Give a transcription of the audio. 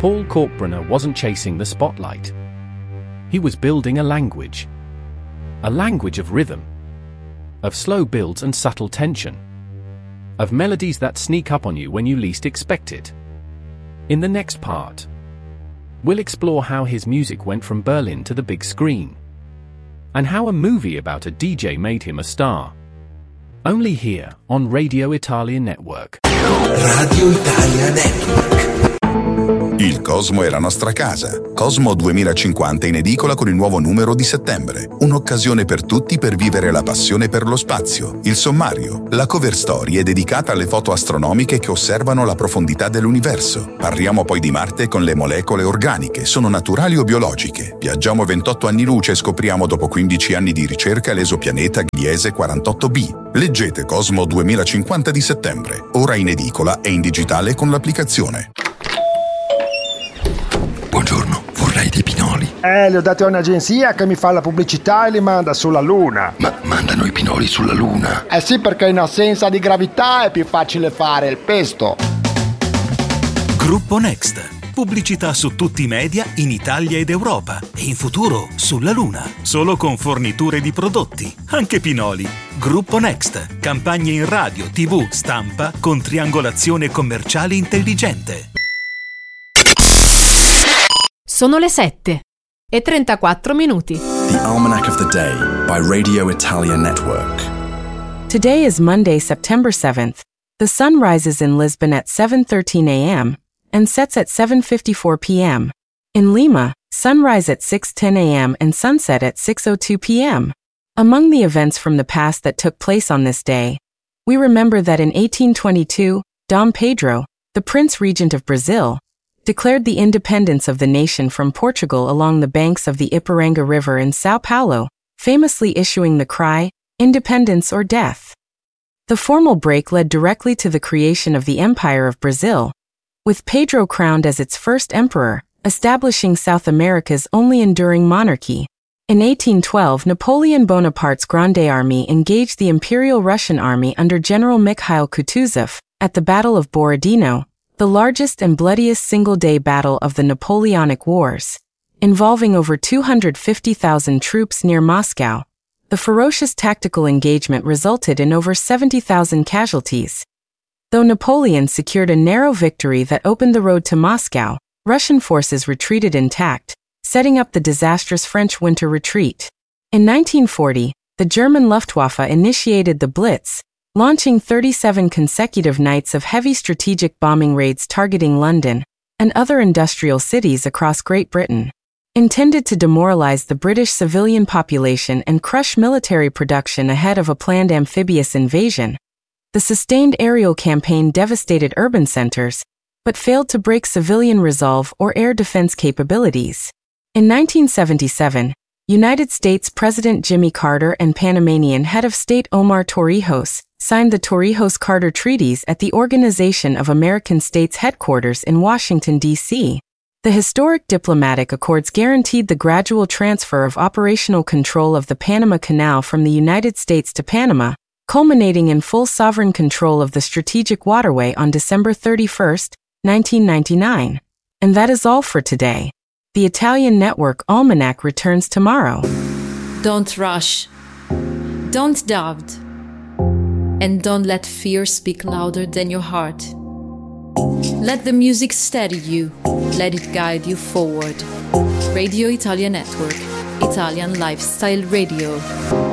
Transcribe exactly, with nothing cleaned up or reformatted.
Paul Kalkbrenner wasn't chasing the spotlight. He was building a language. A language of rhythm. Of slow builds and subtle tension. Of melodies that sneak up on you when you least expect it. In the next part, we'll explore how his music went from Berlin to the big screen. And how a movie about a D J made him a star. Only here, on Radio Italia Network. Radio Italia Network. Il Cosmo è la nostra casa. Cosmo duemilacinquanta in edicola con il nuovo numero di settembre. Un'occasione per tutti per vivere la passione per lo spazio. Il sommario. La cover story è dedicata alle foto astronomiche che osservano la profondità dell'universo. Parliamo poi di Marte con le molecole organiche. Sono naturali o biologiche? Viaggiamo ventotto anni luce e scopriamo dopo quindici anni di ricerca l'esopianeta Gliese quarantotto b. Leggete Cosmo duemilacinquanta di settembre. Ora in edicola e in digitale con l'applicazione. Buongiorno, vorrei dei pinoli. Eh, li ho dati a un'agenzia che mi fa la pubblicità e li manda sulla Luna. Ma mandano i pinoli sulla Luna? Eh sì, perché in assenza di gravità è più facile fare il pesto. Gruppo Next. Pubblicità su tutti i media in Italia ed Europa e in futuro sulla Luna. Solo con forniture di prodotti, anche pinoli. Gruppo Next. Campagne in radio, tivù, stampa con triangolazione commerciale intelligente. Sono le sette e trentaquattro minuti. The Almanac of the Day by Radio Italia Network. Today is Monday, September seventh. The sun rises in Lisbon at seven thirteen a.m. and sets at seven fifty-four p.m. In Lima, sunrise at six ten a.m. and sunset at six oh two p.m. Among the events from the past that took place on this day, we remember that in eighteen twenty-two, Dom Pedro, the Prince Regent of Brazil, declared the independence of the nation from Portugal along the banks of the Ipiranga River in São Paulo, famously issuing the cry, "Independence or Death." The formal break led directly to the creation of the Empire of Brazil, with Pedro crowned as its first emperor, establishing South America's only enduring monarchy. In eighteen twelve, Napoleon Bonaparte's Grande Army engaged the Imperial Russian Army under General Mikhail Kutuzov at the Battle of Borodino, the largest and bloodiest single-day battle of the Napoleonic Wars, involving over two hundred fifty thousand troops near Moscow. The ferocious tactical engagement resulted in over seventy thousand casualties. Though Napoleon secured a narrow victory that opened the road to Moscow, Russian forces retreated intact, setting up the disastrous French winter retreat. In nineteen forty, the German Luftwaffe initiated the Blitz, launching thirty-seven consecutive nights of heavy strategic bombing raids targeting London and other industrial cities across Great Britain. Intended to demoralize the British civilian population and crush military production ahead of a planned amphibious invasion, the sustained aerial campaign devastated urban centers, but failed to break civilian resolve or air defense capabilities. In nineteen seventy-seven, United States President Jimmy Carter and Panamanian head of state Omar Torrijos signed the Torrijos-Carter Treaties at the Organization of American States headquarters in Washington, D C The historic diplomatic accords guaranteed the gradual transfer of operational control of the Panama Canal from the United States to Panama, culminating in full sovereign control of the strategic waterway on December thirty-first, nineteen ninety-nine. And that is all for today. The Italian Network Almanac returns tomorrow. Don't rush. Don't doubt. And don't let fear speak louder than your heart. Let the music steady you. Let it guide you forward. Radio Italia Network. Italian Lifestyle Radio.